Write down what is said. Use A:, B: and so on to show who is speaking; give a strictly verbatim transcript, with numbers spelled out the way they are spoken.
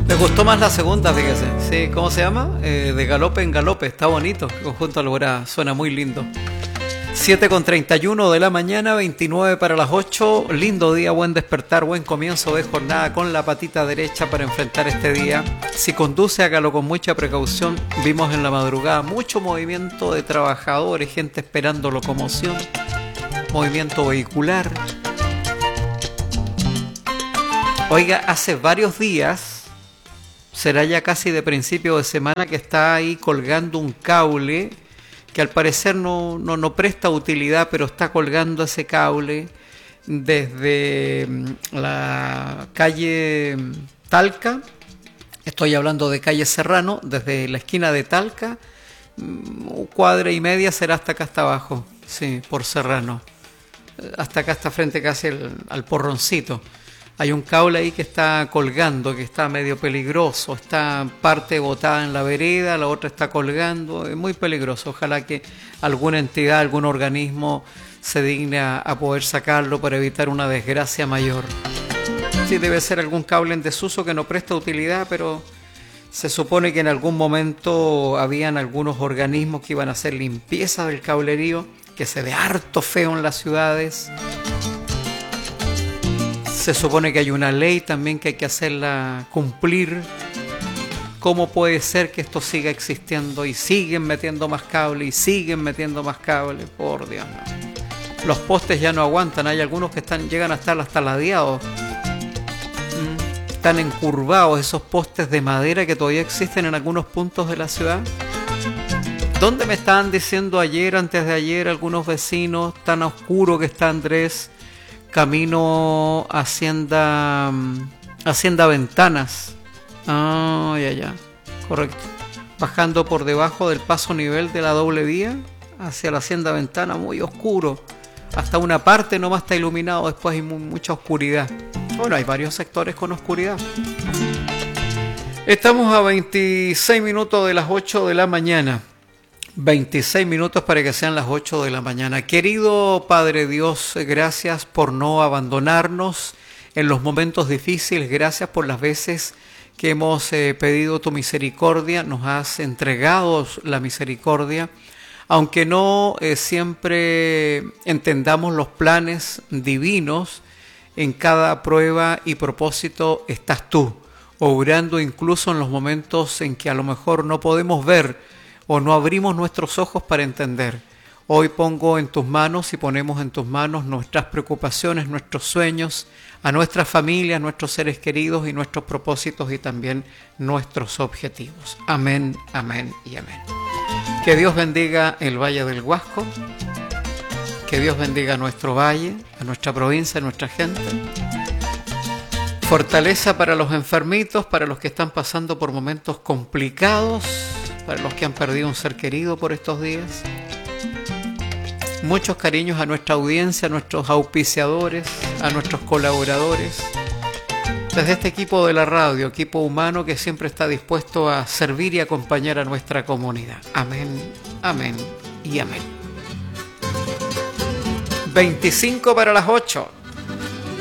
A: Me gustó más la segunda, fíjese. Sí, ¿cómo se llama? Eh, de galope en galope. Está bonito. El conjunto Alborada suena muy lindo. siete con treinta y uno de la mañana, veintinueve para las ocho. Lindo día, buen despertar, buen comienzo de jornada con la patita derecha para enfrentar este día. Si conduce, hágalo con mucha precaución. Vimos en la madrugada mucho movimiento de trabajadores, gente esperando locomoción, movimiento vehicular. Oiga, hace varios días, será ya casi de principio de semana, que está ahí colgando un cable que al parecer no, no, no presta utilidad, pero está colgando ese cable desde la calle Talca. Estoy hablando de calle Serrano, desde la esquina de Talca, cuadra y media será hasta acá, hasta abajo, sí, por Serrano. Hasta acá, hasta frente casi al, al Porroncito. Hay un cable ahí que está colgando, que está medio peligroso, está parte botada en la vereda, la otra está colgando, es muy peligroso. Ojalá que alguna entidad, algún organismo se digne a, a poder sacarlo para evitar una desgracia mayor. Sí, debe ser algún cable en desuso que no presta utilidad, pero se supone que en algún momento habían algunos organismos que iban a hacer limpieza del cablerío, que se ve harto feo en las ciudades. Se supone que hay una ley también que hay que hacerla cumplir. ¿Cómo puede ser que esto siga existiendo y siguen metiendo más cable y siguen metiendo más cable? Por Dios, no. Los postes ya no aguantan. Hay algunos que están, llegan a estar hasta ladeados. Mm. Están encurvados esos postes de madera que todavía existen en algunos puntos de la ciudad. ¿Dónde me estaban diciendo ayer, antes de ayer, algunos vecinos, tan oscuro que está Andrés? Camino Hacienda Hacienda Ventanas. Ah, ya, ya. Correcto. Bajando por debajo del paso nivel de la doble vía hacia la Hacienda Ventana, muy oscuro. Hasta una parte nomás está iluminado, después hay muy, mucha oscuridad. Bueno, hay varios sectores con oscuridad. Estamos a veintiséis minutos de las ocho de la mañana. veintiséis minutos para que sean las ocho de la mañana. Querido Padre Dios, gracias por no abandonarnos en los momentos difíciles. Gracias por las veces que hemos eh, pedido tu misericordia. Nos has entregado la misericordia. Aunque no eh, siempre entendamos los planes divinos, en cada prueba y propósito estás tú, obrando incluso en los momentos en que a lo mejor no podemos ver o no abrimos nuestros ojos para entender. Hoy pongo en tus manos y ponemos en tus manos nuestras preocupaciones, nuestros sueños, a nuestras familias, nuestros seres queridos y nuestros propósitos y también nuestros objetivos. Amén, amén y amén. Que Dios bendiga el Valle del Huasco, que Dios bendiga nuestro valle, a nuestra provincia, a nuestra gente. Fortaleza para los enfermitos, para los que están pasando por momentos complicados, para los que han perdido un ser querido por estos días. Muchos cariños a nuestra audiencia, a nuestros auspiciadores, a nuestros colaboradores. Desde este equipo de la radio, equipo humano que siempre está dispuesto a servir y acompañar a nuestra comunidad. Amén, amén y amén. veinticinco para las ocho.